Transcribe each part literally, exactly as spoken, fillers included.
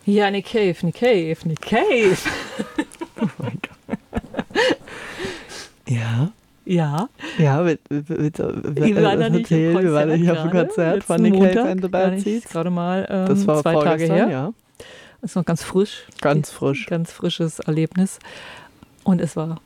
Ja, Nick Cave, Nick Cave, Nick Cave. Oh mein Gott. Ja. Ja. Ja, mit, mit, mit, mit, wir waren ja nicht im Konzert, wir waren nicht auf dem Konzert von Nick Cave and the Bad Seeds. Gerade mal ähm, das war zwei Tage her. Ja. Das ist noch ganz frisch. Ganz frisch. Ganz frisches Erlebnis. Und es war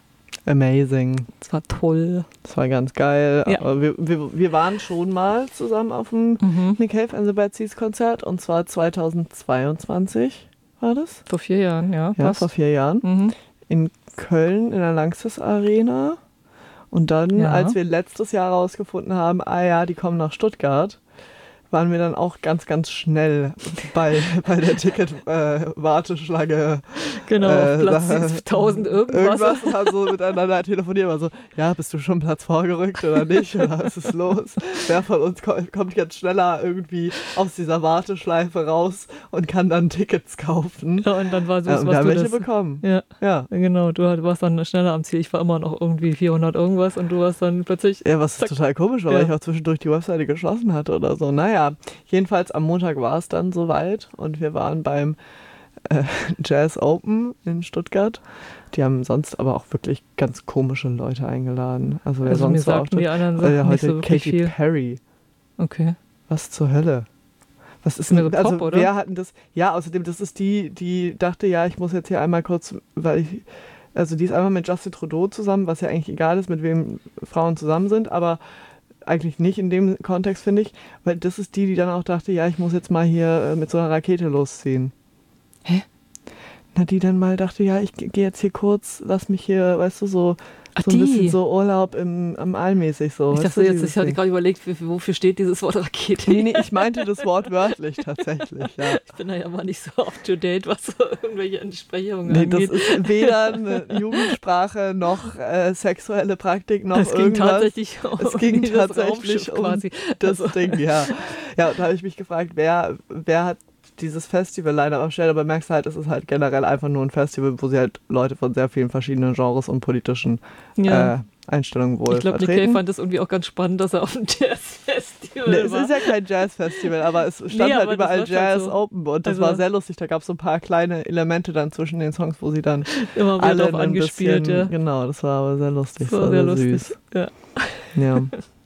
amazing. Es war toll. Es war ganz geil. Ja. Aber wir, wir, wir waren schon mal zusammen auf dem mhm. Nick Cave and the Bad Seeds Konzert. Und zwar zweitausendzweiundzwanzig war das. Vor vier Jahren, ja. Ja, passt. vor vier Jahren. Mhm. In Köln in der Lanxess Arena. Und dann, ja. als wir letztes Jahr rausgefunden haben, ah ja, die kommen nach Stuttgart, waren wir dann auch ganz, ganz schnell bei, bei der Ticket-Warteschlange. Äh, genau, äh, auf Platz tausend irgendwas. Irgendwas und haben so miteinander telefoniert, war so, ja, bist du schon Platz vorgerückt oder nicht? Oder was ist los? Wer von uns kommt jetzt schneller irgendwie aus dieser Warteschleife raus und kann dann Tickets kaufen? Ja, und dann war so, ja, und was wir haben du welche das, bekommen. Ja, ja, genau, du warst dann schneller am Ziel. Ich war immer noch irgendwie vierhundert irgendwas und du warst dann plötzlich... Ja, was zack. Total komisch war, ja. weil ich auch zwischendurch die Webseite geschlossen hatte oder so. Naja, jedenfalls am Montag war es dann soweit und wir waren beim äh, Jazz Open in Stuttgart. Die haben sonst aber auch wirklich ganz komische Leute eingeladen. Also, wer also sonst mir so sagten die anderen äh, Sachen heute nicht so Katy viel. Perry. Okay. Was zur Hölle? Was ist denn, so also Pop, oder? Wer hatten das? Ja, außerdem, das ist die, die dachte, ja, ich muss jetzt hier einmal kurz, weil ich, also die ist einmal mit Justin Trudeau zusammen, was ja eigentlich egal ist, mit wem Frauen zusammen sind, aber eigentlich nicht in dem Kontext, finde ich, weil das ist die, die dann auch dachte, ja, ich muss jetzt mal hier äh, mit so einer Rakete losziehen. Hä? Na, die dann mal dachte, ja, ich gehe jetzt hier kurz, lass mich hier, weißt du, so, Ach, so ein die. bisschen so Urlaub im, am Allmäßig so. Ich dachte jetzt, ich hatte gerade überlegt, wofür steht dieses Wort Rakete? Nee, nee, ich meinte das Wort wörtlich tatsächlich, ja. Ich bin da ja mal nicht so up-to-date, was so irgendwelche Entsprechungen nee, angeht. Das ist weder eine Jugendsprache noch äh, sexuelle Praktik noch es irgendwas. Ging tatsächlich um es ging das tatsächlich um quasi. das also. Ding, ja. Ja, und da habe ich mich gefragt, wer, wer hat dieses Festival leider erstellt, aber merkst halt, es ist halt generell einfach nur ein Festival, wo sie halt Leute von sehr vielen verschiedenen Genres und politischen ja. äh, Einstellungen wohl Ich glaube, Nick Cave fand das irgendwie auch ganz spannend, dass er auf dem Jazz-Festival nee, war. Es ist ja kein Jazz-Festival, aber es stand nee, halt aber überall Jazz so. Open und das also war sehr lustig. Da gab es so ein paar kleine Elemente dann zwischen den Songs, wo sie dann immer wieder alle drauf angespielt. Bisschen, ja. Genau, das war aber sehr lustig. Das war so sehr, sehr lustig. Süß. Ja. ja.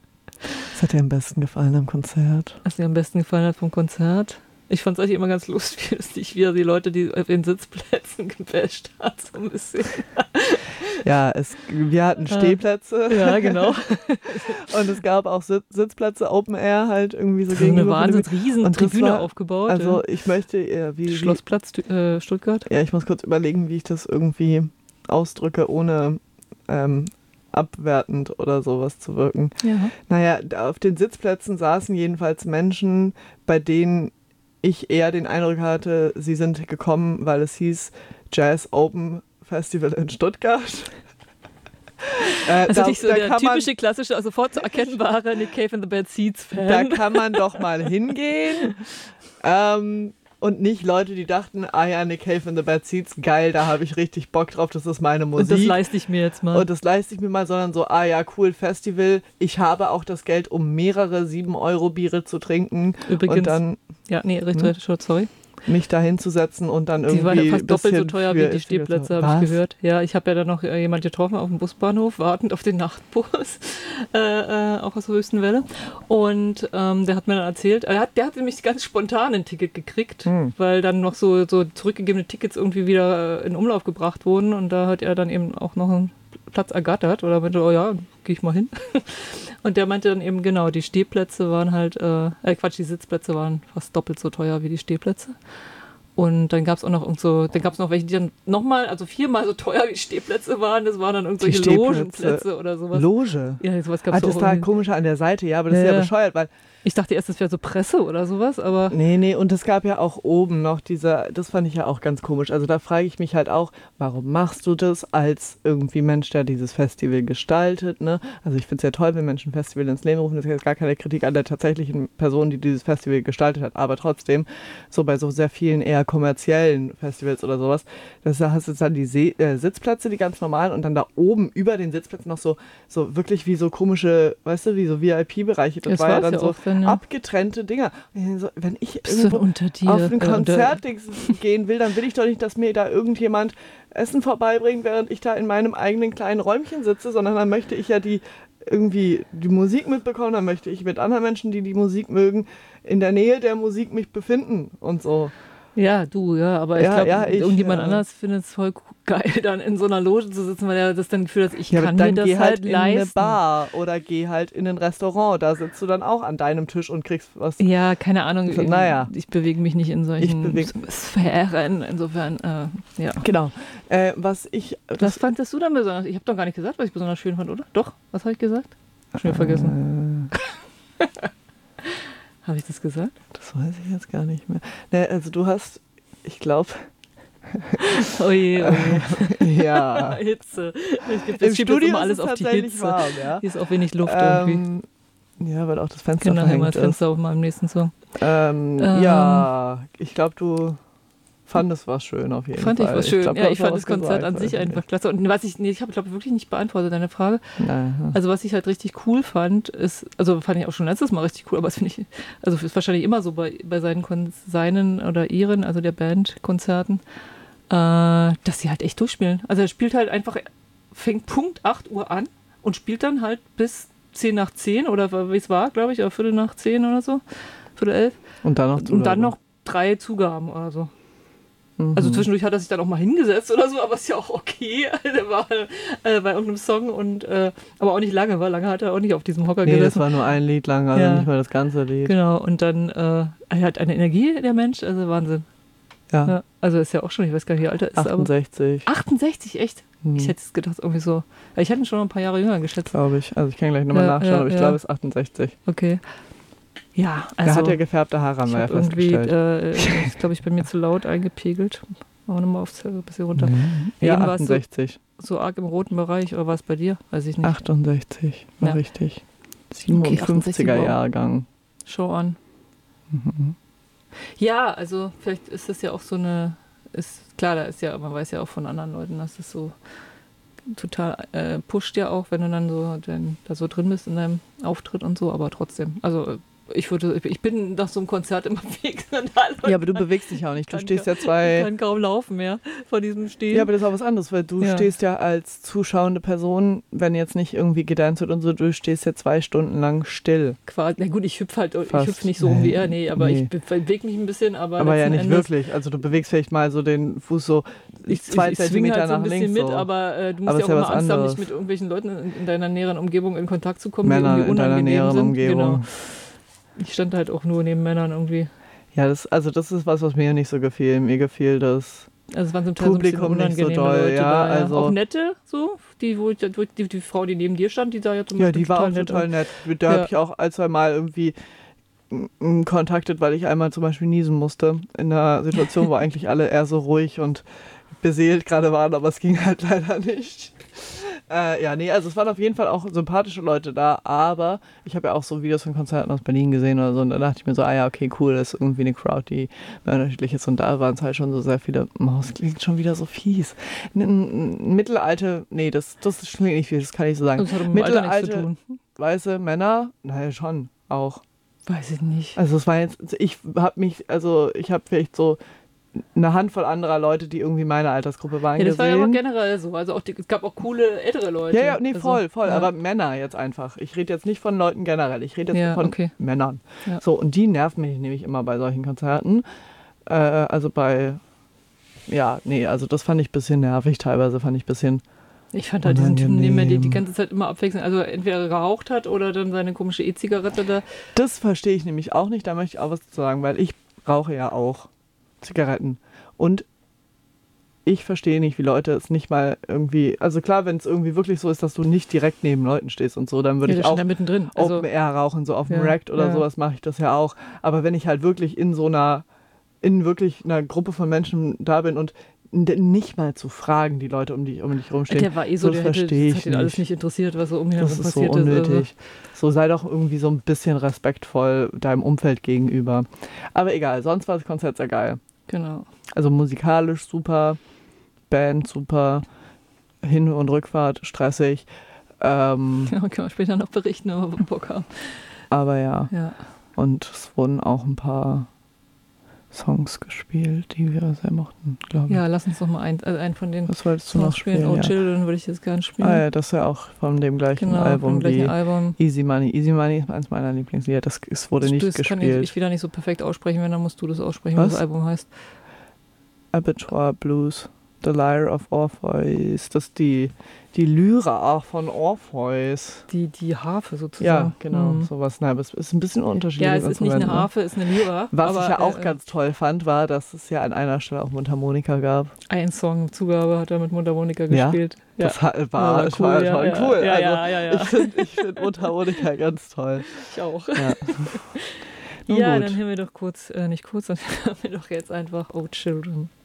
Was hat dir am besten gefallen am Konzert? Was mir am besten gefallen hat vom Konzert? Ich fand es eigentlich immer ganz lustig, wie er die Leute, die auf den Sitzplätzen gebasht hat, so ein bisschen. Ja, es, wir hatten Stehplätze. Ja, genau. Und es gab auch Sitz, Sitzplätze, Open Air halt irgendwie so das gegenüber. Eine wahnsinns riesen Tribüne war, aufgebaut. Also ja. ich möchte, ja, wie... Schlossplatz äh, Stuttgart? Ja, ich muss kurz überlegen, wie ich das irgendwie ausdrücke, ohne... Ähm, abwertend oder sowas zu wirken. Ja. Naja, auf den Sitzplätzen saßen jedenfalls Menschen, bei denen ich eher den Eindruck hatte, sie sind gekommen, weil es hieß Jazz Open Festival in Stuttgart. äh, also da, nicht so da der typische, man, klassische, also sofort zu erkennbare Nick Cave and the Bad Seeds Fan. Da kann man doch mal hingehen. ähm, Und nicht Leute, die dachten, ah ja, Nick Cave and the Bad Seeds, geil, da habe ich richtig Bock drauf, das ist meine Musik. Und das leiste ich mir jetzt mal. Und das leiste ich mir mal, sondern so, ah ja, cool, Festival, ich habe auch das Geld, um mehrere sieben Euro Biere zu trinken. Übrigens, und dann, ja, nee, richtig, hm? sorry. mich da hinzusetzen und dann irgendwie... Die waren ja fast doppelt so teuer wie die Stehplätze, habe ich gehört. Ja, ich habe ja dann noch äh, jemand getroffen auf dem Busbahnhof, wartend auf den Nachtbus, äh, äh, auch aus der höchsten Welle. Und ähm, der hat mir dann erzählt, er hat, der hat nämlich ganz spontan ein Ticket gekriegt, hm. weil dann noch so, so zurückgegebene Tickets irgendwie wieder äh, in Umlauf gebracht wurden. Und da hat er dann eben auch noch einen Platz ergattert oder meinte, oh ja, gehe ich mal hin. Und der meinte dann eben, genau, die Stehplätze waren halt, äh, äh Quatsch, die Sitzplätze waren fast doppelt so teuer wie die Stehplätze. Und dann gab es auch noch irgend so, dann gab es noch welche, die dann nochmal, also viermal so teuer wie Stehplätze waren. Das waren dann irgendwelche Logenplätze oder sowas. Loge? Ja, sowas gab es ah, auch. Das war komischer an der Seite, ja, aber das ja, ist ja bescheuert, weil... Ich dachte erst, das wäre so Presse oder sowas, aber... Nee, nee, und es gab ja auch oben noch diese, das fand ich ja auch ganz komisch. Also da frage ich mich halt auch, warum machst du das als irgendwie Mensch, der dieses Festival gestaltet, ne? Also ich finde es ja toll, wenn Menschen ein Festival ins Leben rufen. Das ist jetzt gar keine Kritik an der tatsächlichen Person, die dieses Festival gestaltet hat. Aber trotzdem, so bei so sehr vielen eher kommerziellen Festivals oder sowas, da hast du dann die See- äh, Sitzplätze, die ganz normalen, und dann da oben über den Sitzplätzen noch so, so wirklich wie so komische, weißt du, wie so V I P-Bereiche. Das, das war ja dann so... dann, ja. abgetrennte Dinger. Wenn ich Bist irgendwo unter dir, auf ein äh, Konzert gehen will, dann will ich doch nicht, dass mir da irgendjemand Essen vorbeibringt, während ich da in meinem eigenen kleinen Räumchen sitze, sondern dann möchte ich ja die irgendwie die Musik mitbekommen, dann möchte ich mit anderen Menschen, die die Musik mögen, in der Nähe der Musik mich befinden und so. Ja, du, ja, aber ich Ja, glaube, ja, ich, irgendjemand ja. anders findet es voll geil, dann in so einer Loge zu sitzen, weil er das dann Gefühl hat, ich Ja, kann dann mir das geh halt halt in leisten. eine Bar oder geh halt in ein Restaurant, da sitzt du dann auch an deinem Tisch und kriegst was. Ja, keine Ahnung, So, naja. ich bewege mich nicht in solchen beweg- Sphären, insofern, äh, ja. Genau. Äh, was ich... Was fandest du dann besonders? Ich habe doch gar nicht gesagt, was ich besonders schön fand, oder? Doch, was habe ich gesagt? Schon wieder vergessen. Äh, Habe ich das gesagt? das weiß ich jetzt gar nicht mehr. Ne, also du hast, ich glaube... Oh je, oh je. ja. Hitze. Ich gebe Im das Studio immer ist alles es auf die tatsächlich Hitze. warm, ja. Hier ist auch wenig Luft irgendwie. Ähm, ja, weil auch das Fenster Genau, mal verhängt das ist. Fenster auf meinem nächsten Song. Ähm, Ähm. ja, ich glaube, du fandest was schön auf jeden Fand Fall. ich was schön. glaub, du ja, hast ich noch fand was das Konzert gesagt, an sich weiß ich einfach klasse. Und was ich, nee, ich habe glaube wirklich nicht beantwortet, deine Frage. nicht. Nein. Also was ich halt richtig cool fand, ist, also fand ich auch schon letztes Mal richtig cool, aber das finde ich, also ist wahrscheinlich immer so bei, bei seinen, Kon seinen oder ihren, also der Band Konzerten, äh, dass sie halt echt durchspielen. Also er spielt halt einfach, fängt Punkt acht Uhr an und spielt dann halt bis zehn nach zehn oder wie es war, glaube ich, oder Viertel nach zehn oder so, Viertel elf. Und dann noch Und dann noch drei Zugaben oder so. Mhm. Also zwischendurch hat er sich dann auch mal hingesetzt oder so, aber ist ja auch okay. Der war äh, bei irgendeinem Song und äh, aber auch nicht lange, weil lange hat er auch nicht auf diesem Hocker Nee, das gesessen. war nur ein Lied lang, also Ja. nicht mal das ganze Lied. Genau, und dann äh, er hat eine Energie, der Mensch, also Wahnsinn. Ja, Ja, also ist ja auch schon, ich weiß gar nicht, wie alt er ist, achtundsechzig, aber achtundsechzig, echt? hm, Ich hätte es gedacht, irgendwie so. Ich hätte ihn schon ein paar Jahre jünger geschätzt. glaube ich. Also ich kann gleich nochmal Ja, nachschauen, ja, aber ich ja. glaube, es ist achtundsechzig. Okay. Ja, also. Er hat ja gefärbte Haare, haben ich wir ja habe irgendwie, festgestellt. äh, ist, glaube ich, bei mir zu laut eingepegelt. Machen wir nochmal aufs ein bisschen runter. Mhm. Bei Ja, ihm war's achtundsechzig. So, so arg im roten Bereich, oder war es bei dir? Weiß ich nicht. achtundsechzig, war Ja. richtig. siebenundfünfziger wow. Jahrgang. Show an. Mhm. Ja, also vielleicht ist das ja auch so eine, ist klar, da ist ja, man weiß ja auch von anderen Leuten, dass es so total äh, pusht ja auch, wenn du dann so dann da so drin bist in deinem Auftritt und so, aber trotzdem, also ich würde, ich bin nach so einem Konzert immer fix. Ja, aber du bewegst dich auch nicht. Du kann stehst ka- ja zwei... Ich kann kaum laufen mehr von diesem Stehen. Ja, aber das ist auch was anderes, weil du Ja. stehst ja als zuschauende Person, wenn jetzt nicht irgendwie gedanced wird und so, du stehst ja zwei Stunden lang still. Quasi, na gut, ich hüpfe halt, ich Fast. hüpfe nicht so um wie Nee. er, nee, aber Nee. ich be- bewege mich ein bisschen, aber Aber ja letzten nicht Endes, wirklich. Also du bewegst vielleicht mal so den Fuß so Ich, zwei ich, ich swing Zentimeter halt so ein nach bisschen links. mit, so. aber äh, du musst Aber ja ist auch ja immer was Angst haben, anderes. nicht mit irgendwelchen Leuten in, in deiner näheren Umgebung in Kontakt zu kommen, Männer die irgendwie in deiner unangenehm näheren sind. Umgebung. Genau. Ich stand halt auch nur neben Männern irgendwie. Ja, das, also das ist was, was mir nicht so gefiel. Mir gefiel das Also es waren zum Teil Publikum so ein nicht bisschen so unangenehme doll. Leute Ja, da. Ja. also Auch nette, so, die, wo ich, wo die, die Frau, die neben dir stand, die sah ja zum Ja, Beispiel die war auch nett total aus. nett. Mit der Ja. habe ich auch ein, zwei Mal irgendwie mm, kontaktet, weil ich einmal zum Beispiel niesen musste. In einer Situation, wo eigentlich alle eher so ruhig und beseelt gerade waren, aber es ging halt leider nicht. Äh, ja, nee, also es waren auf jeden Fall auch sympathische Leute da, aber ich habe ja auch so Videos von Konzerten aus Berlin gesehen oder so und da dachte ich mir so, ah ja, okay, cool, das ist irgendwie eine Crowd, die mehr unterschiedlich ist und da waren es halt schon so sehr viele, oh, das klingt schon wieder so fies. N- n- Mittelalter, nee, das, das klingt nicht fies, das kann ich so sagen. Das hat mit dem Alter nichts zu Mittelalte, tun. weiße Männer, naja, schon, auch. Weiß ich nicht. Also es war jetzt, ich habe mich, also ich habe vielleicht so eine Handvoll anderer Leute, die irgendwie meine Altersgruppe waren, Ja, das war ja aber gesehen. generell so. Also auch die, es gab auch coole ältere Leute. Ja, ja, nee, also, voll, voll. ja. Aber Männer jetzt einfach. Ich rede jetzt nicht von Leuten generell. Ich rede jetzt Ja, von okay. Männern. Ja. So, und die nerven mich nämlich immer bei solchen Konzerten. Äh, also bei, ja, nee, also das fand ich ein bisschen nervig. Teilweise fand ich ein bisschen, Ich fand halt diesen Typen neben mir, der die Unangenehm. ganze Zeit immer abwechselnd, also entweder geraucht hat oder dann seine komische E-Zigarette da. das verstehe ich nämlich auch nicht. Da möchte ich auch was zu sagen, weil ich rauche ja auch Zigaretten. Und ich verstehe nicht, wie Leute es nicht mal irgendwie, also klar, wenn es irgendwie wirklich so ist, dass du nicht direkt neben Leuten stehst und so, dann würde Ja, ich der auch stand da mittendrin. Also, Open Air rauchen, so auf dem Ja, Rack oder ja. sowas mache ich das ja auch. Aber wenn ich halt wirklich in so einer, in wirklich einer Gruppe von Menschen da bin und n- nicht mal zu fragen, die Leute um dich, um dich rumstehen, der war eh so, das der hätte, verstehe das ich hat ihn alles nicht. nicht interessiert, was so um ihn Das herum ist so passiert ist. unnötig. So sei doch irgendwie so ein bisschen respektvoll deinem Umfeld gegenüber. Aber egal, sonst war das Konzert sehr geil. Also, genau. Also musikalisch super, Band super, Hin- und Rückfahrt stressig. Ähm, Ja, können wir später noch berichten, wenn wir Bock haben. aber ja. Ja. Und es wurden auch ein paar Songs gespielt, die wir sehr mochten, glaube ich. Ja, lass uns doch mal einen, also einen von den Was wolltest du Songs noch spielen? spielen. Oh, ja. Children würde ich jetzt gerne spielen. Ah ja, das ist ja auch von dem gleichen genau, Album vom gleichen wie Album. Easy Money. Easy Money ist eins meiner Lieblingslieder. Das, das wurde nicht das gespielt. Kann ich, ich will da nicht so perfekt aussprechen, wenn dann musst du das aussprechen, Was? was das Album heißt. Abattoir Blues, The Lyre of Orpheus. Das ist die, die Lyra von Orpheus. Die, die Harfe sozusagen. Ja, genau, Mhm. sowas. Nein, aber es ist ein bisschen unterschiedlich. Ja, es ist nicht eine Harfe, es ist eine Lyra. Was aber, ich ja auch äh, ganz toll fand, war, dass es ja an einer Stelle auch Mundharmonika gab. Ein Song Zugabe hat er mit Mundharmonika Ja? gespielt. Ja, Das war, war, war das cool, war ja, schon ja. cool. Ja, also, ja, ja, ja. Ich finde ich find Mundharmonika ganz toll. Ich auch. Ja, Nun Ja, gut. dann hören wir doch kurz, äh, nicht kurz, dann hören wir doch jetzt einfach Oh Children.